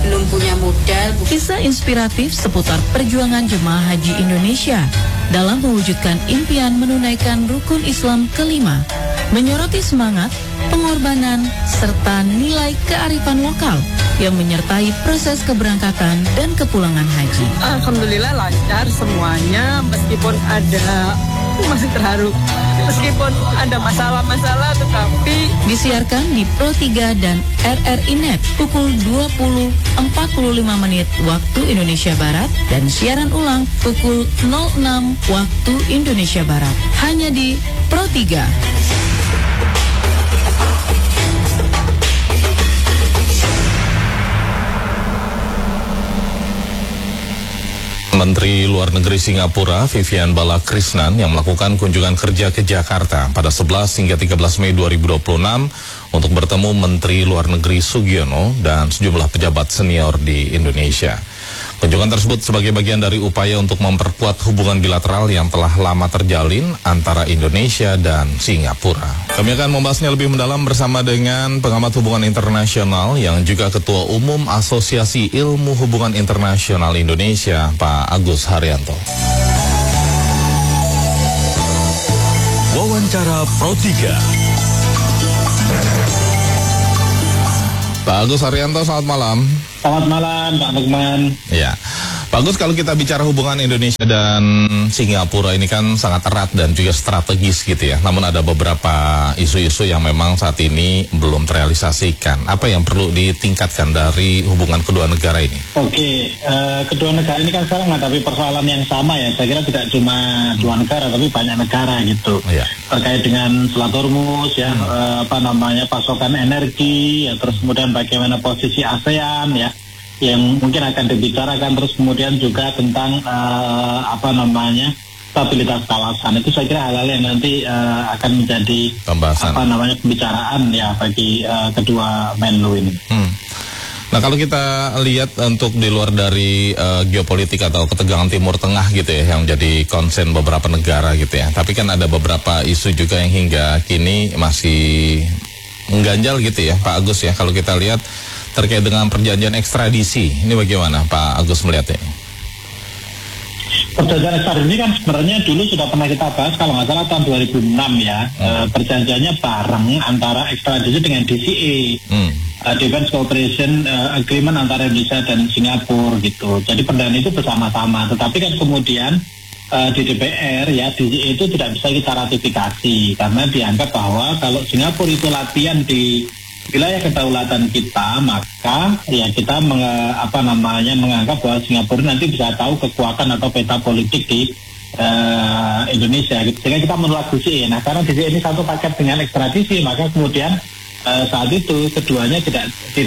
belum punya modal. Kisah inspiratif seputar perjuangan jemaah haji Indonesia dalam mewujudkan impian menunaikan rukun Islam kelima, menyoroti semangat, pengorbanan, serta nilai kearifan lokal yang menyertai proses keberangkatan dan kepulangan haji. Alhamdulillah lancar semuanya, meskipun ada masih terharu. Meskipun ada masalah-masalah, tetapi disiarkan di Pro 3 dan RRI Net pukul 20.45 waktu Indonesia Barat dan siaran ulang pukul 06 waktu Indonesia Barat. Hanya di Pro 3. Menteri Luar Negeri Singapura Vivian Balakrishnan yang melakukan kunjungan kerja ke Jakarta pada 11 hingga 13 Mei 2026 untuk bertemu Menteri Luar Negeri Sugiono dan sejumlah pejabat senior di Indonesia. Kunjungan tersebut sebagai bagian dari upaya untuk memperkuat hubungan bilateral yang telah lama terjalin antara Indonesia dan Singapura. Kami akan membahasnya lebih mendalam bersama dengan pengamat hubungan internasional yang juga Ketua Umum Asosiasi Ilmu Hubungan Internasional Indonesia, Pak Agus Haryanto. Wawancara Pro 3. Pak Agus Haryanto, selamat malam. Selamat malam, Pak Lukman. Ya, Pak Agus, kalau kita bicara hubungan Indonesia dan Singapura ini kan sangat erat dan juga strategis gitu ya. Namun ada beberapa isu-isu yang memang saat ini belum terrealisasikan. Apa yang perlu ditingkatkan dari hubungan kedua negara ini? Oke, kedua negara ini kan sekarang menghadapi persoalan yang sama ya. Saya kira tidak cuma dua negara, tapi banyak negara gitu. Ya. Terkait dengan Selat Hormuz ya, pasokan energi, ya, terus kemudian bagaimana posisi ASEAN ya, yang mungkin akan dibicarakan, terus kemudian juga tentang stabilitas kawasan. Itu saya kira hal-hal yang nanti akan menjadi pembahasan, pembicaraan ya bagi kedua Menlu ini. Nah, kalau kita lihat untuk di luar dari geopolitik atau ketegangan Timur Tengah gitu ya, yang menjadi konsen beberapa negara gitu ya. Tapi kan ada beberapa isu juga yang hingga kini masih mengganjal gitu ya, Pak Agus ya. Kalau kita lihat terkait dengan perjanjian ekstradisi, ini bagaimana Pak Agus melihatnya? Perjanjian ekstradisi ini kan sebenarnya dulu sudah pernah kita bahas kalau nggak salah tahun 2006 ya. Perjanjiannya bareng antara ekstradisi dengan DCA, Defense Cooperation Agreement antara Indonesia dan Singapura gitu. Jadi perjanjian itu bersama-sama. Tetapi kan kemudian di DPR ya, DCA itu tidak bisa kita ratifikasi karena dianggap bahwa kalau Singapura itu latihan di wilayah kedaulatan kita, maka ya kita menganggap bahwa Singapura nanti bisa tahu kekuatan atau peta politik di Indonesia gitu. Sehingga kita menolak DCA. Nah, karena DCA ini satu paket dengan ekstradisi, maka kemudian saat itu keduanya tidak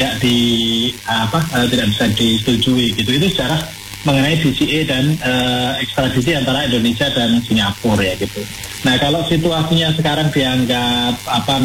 bisa disetujui gitu. Itu secara mengenai DCA dan ekstradisi antara Indonesia dan Singapura ya gitu. Nah, kalau situasinya sekarang dianggap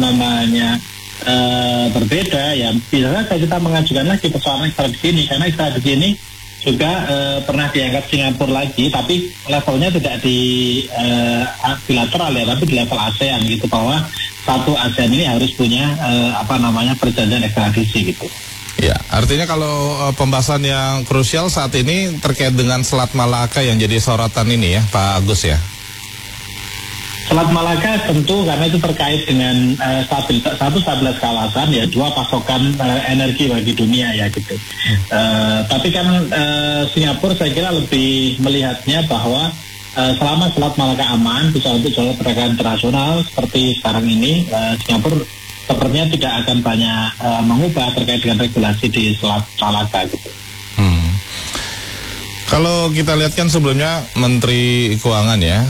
berbeda ya, bisa saja kita mengajukan lagi persoalan ekstradisi ini, karena ekstradisi ini juga pernah diangkat Singapura lagi, tapi levelnya tidak di bilateral ya, tapi di level ASEAN gitu, bahwa satu ASEAN ini harus punya perjanjian ekstradisi gitu. Ya, artinya kalau pembahasan yang krusial saat ini terkait dengan Selat Malaka yang jadi sorotan ini ya, Pak Agus ya. Selat Malaka tentu karena itu terkait dengan stabilitas kawasan ya, dua pasokan energi bagi dunia ya gitu. Tapi kan Singapura saya kira lebih melihatnya bahwa selama Selat Malaka aman, bisa untuk jalur perdagangan internasional seperti sekarang ini, Singapura sepertinya tidak akan banyak mengubah terkait dengan regulasi di Selat Malaka gitu. Kalau kita lihat kan sebelumnya Menteri Keuangan ya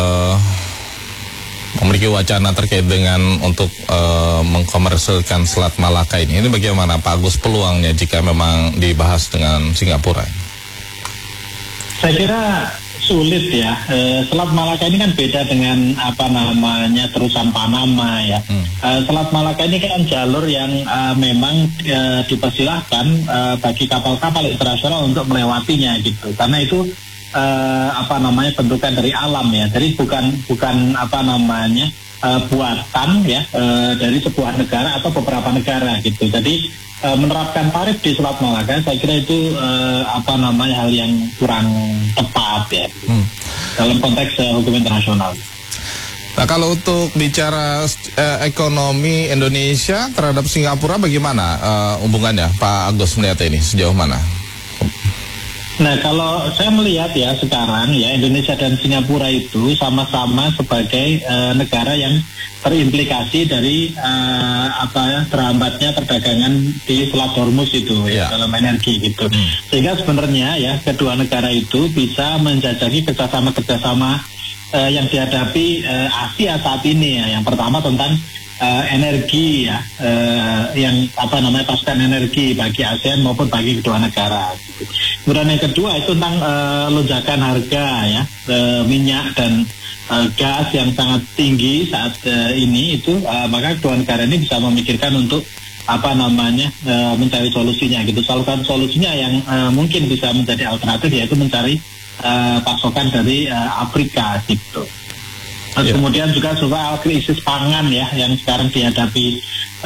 memiliki wacana terkait dengan untuk mengkomersilkan Selat Malaka ini. Ini bagaimana Pak Agus peluangnya jika memang dibahas dengan Singapura? Saya kira sulit ya. Selat Malaka ini kan beda dengan terusan Panama ya. Selat Malaka ini kan jalur yang memang dipersilahkan bagi kapal-kapal internasional untuk melewatinya gitu. Karena itu bentukan dari alam ya. Jadi bukan buatan ya dari sebuah negara atau beberapa negara gitu. Jadi menerapkan tarif di Selat Malaka saya kira itu hal yang kurang tepat ya dalam konteks hukum internasional. Nah, kalau untuk bicara ekonomi Indonesia terhadap Singapura bagaimana hubungannya Pak Agus melihat ini sejauh mana? Nah, kalau saya melihat ya sekarang ya Indonesia dan Singapura itu sama-sama sebagai negara yang terimplikasi dari terhambatnya perdagangan di Selat Hormuz itu ya dalam energi gitu. Sehingga sebenarnya ya kedua negara itu bisa menjajaki kerjasama yang dihadapi Asia saat ini ya. Yang pertama tentang energi ya, yang pasukan energi bagi ASEAN maupun bagi kedua negara. Gitu. Kemudian yang kedua itu tentang lonjakan harga ya, minyak dan gas yang sangat tinggi saat ini itu, maka kedua negara ini bisa memikirkan untuk mencari solusinya gitu. Salah satu solusinya yang mungkin bisa menjadi alternatif yaitu mencari pasokan dari Afrika gitu. Kemudian juga soal krisis pangan ya yang sekarang dihadapi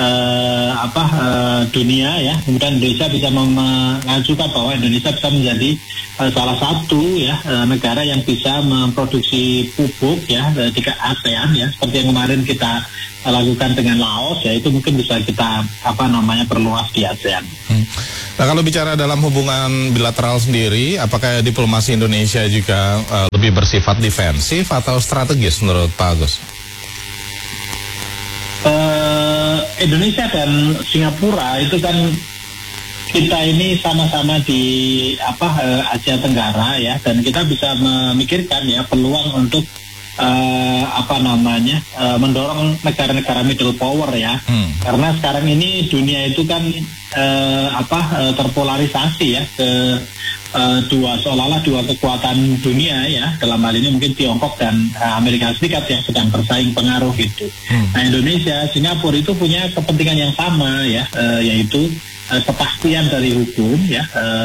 dunia ya. Kemudian Indonesia bisa mengajukan bahwa Indonesia bisa menjadi salah satu ya negara yang bisa memproduksi pupuk ya di ASEAN ya, seperti yang kemarin kita lakukan dengan Laos ya, itu mungkin bisa kita perluas di ASEAN. Nah, kalau bicara dalam hubungan bilateral sendiri, apakah diplomasi Indonesia juga lebih bersifat defensif atau strategis menurut Pak Agus? Indonesia dan Singapura itu kan kita ini sama-sama di Asia Tenggara ya, dan kita bisa memikirkan ya peluang untuk mendorong negara-negara middle power ya, karena sekarang ini dunia itu kan terpolarisasi ya ke seolah-olah dua kekuatan dunia ya, dalam hal ini mungkin Tiongkok dan Amerika Serikat yang sedang bersaing pengaruh gitu. Nah, Indonesia, Singapura itu punya kepentingan yang sama ya, yaitu kepastian dari hukum ya,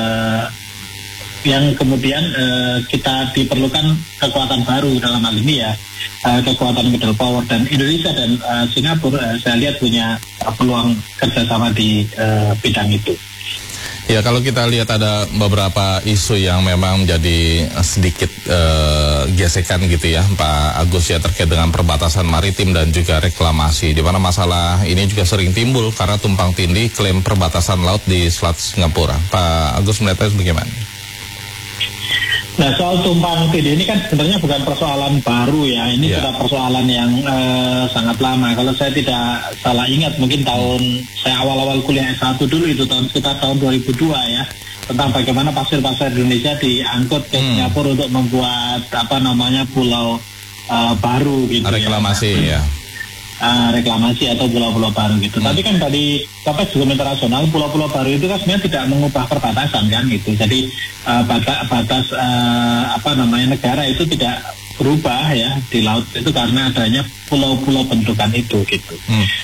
yang kemudian kita diperlukan kekuatan baru dalam hal ini ya, kekuatan middle power, dan Indonesia dan Singapura saya lihat punya peluang kerjasama di bidang itu. Ya, kalau kita lihat ada beberapa isu yang memang menjadi sedikit gesekan gitu ya Pak Agus ya, terkait dengan perbatasan maritim dan juga reklamasi, di mana masalah ini juga sering timbul karena tumpang tindih klaim perbatasan laut di Selat Singapura. Pak Agus melihatnya bagaimana? Nah, soal tumpang tindih ini kan sebenarnya bukan persoalan baru ya, ini sudah persoalan yang sangat lama. Kalau saya tidak salah ingat, mungkin saya awal-awal kuliah S1 dulu itu sekitar tahun 2002 ya, tentang bagaimana pasir-pasir Indonesia diangkut ke Singapura untuk membuat pulau baru gitu. Reklamasi ya. Reklamasi atau pulau-pulau baru gitu. Tapi kan dari konteks hukum internasional, pulau-pulau baru itu kan sebenarnya tidak mengubah perbatasan kan gitu. Jadi batas negara itu tidak berubah ya di laut itu karena adanya pulau-pulau bentukan itu gitu.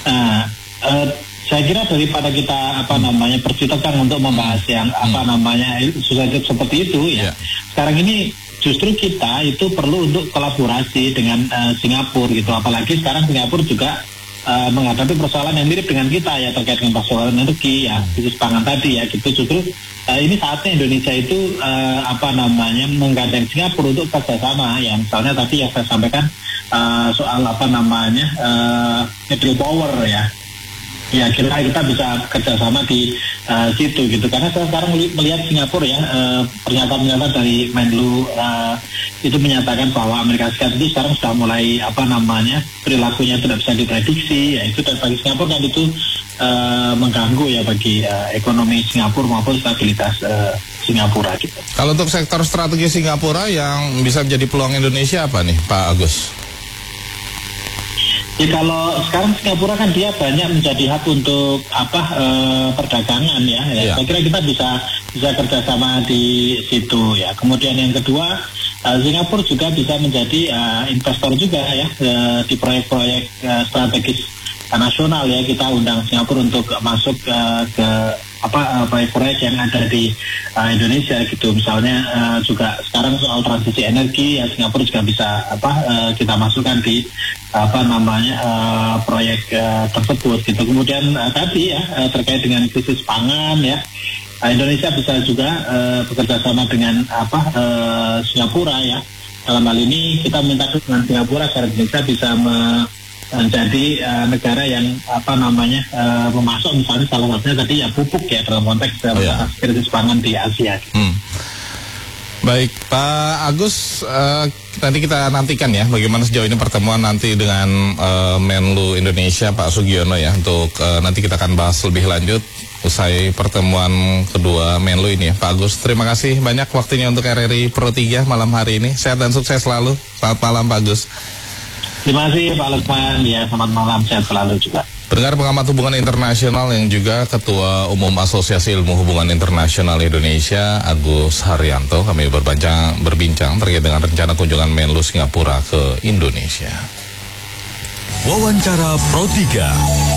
Saya kira daripada kita percitakan untuk membahas yang susah seperti itu ya. Sekarang ini justru kita itu perlu untuk kolaborasi dengan Singapura gitu, apalagi sekarang Singapura juga menghadapi persoalan yang mirip dengan kita ya, terkait dengan persoalan energi ya, krisis pangan tadi ya gitu. Justru ini saatnya Indonesia itu menggandeng Singapura untuk kerjasama ya, misalnya tadi yang saya sampaikan soal middle power ya. Ya, kira kita bisa kerjasama di situ gitu, karena saya sekarang melihat Singapura ya, pernyataan dari Menlu itu menyatakan bahwa Amerika Serikat itu sekarang sudah mulai perilakunya tidak bisa diprediksi ya, itu dan bagi Singapura kan itu mengganggu ya bagi ekonomi Singapura maupun stabilitas Singapura gitu. Kalau untuk sektor strategi Singapura yang bisa menjadi peluang Indonesia apa nih Pak Agus? Ya, kalau sekarang Singapura kan dia banyak menjadi hub untuk perdagangan ya. Saya kira kita bisa kerjasama di situ ya. Kemudian yang kedua, Singapura juga bisa menjadi investor juga ya di proyek-proyek strategis nasional ya. Kita undang Singapura untuk masuk ke proyek yang ada di Indonesia gitu. Misalnya juga sekarang soal transisi energi, ya Singapura juga bisa kita masukkan di proyek tersebut gitu. Kemudian tadi ya terkait dengan krisis pangan ya, Indonesia bisa juga bekerja sama dengan Singapura ya. Dalam hal ini kita minta dengan Singapura agar Indonesia bisa menjadi negara yang memasok misalnya salah satunya tadi ya pupuk ya dalam konteks krisis pangan di Asia. Baik Pak Agus, nanti kita nantikan ya bagaimana sejauh ini pertemuan nanti dengan Menlu Indonesia Pak Sugiono ya, untuk nanti kita akan bahas lebih lanjut usai pertemuan kedua Menlu ini ya. Pak Agus, terima kasih banyak waktunya untuk RRI Pro 3 malam hari ini. Sehat dan sukses selalu. Selamat malam Pak Agus. Terima kasih Pak Lukman, ya selamat malam, sehat selalu juga. Pendengar pengamat hubungan internasional yang juga Ketua Umum Asosiasi Ilmu Hubungan Internasional Indonesia, Agus Haryanto, kami berbincang terkait dengan rencana kunjungan Menlu Singapura ke Indonesia. Wawancara Pro 3.